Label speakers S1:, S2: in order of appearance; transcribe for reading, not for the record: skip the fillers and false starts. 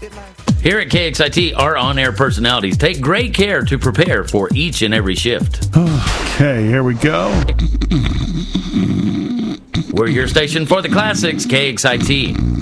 S1: Here at KXIT, our on-air personalities take great care to prepare for each and every shift.
S2: Okay, here we go.
S1: We're your station for the classics, KXIT.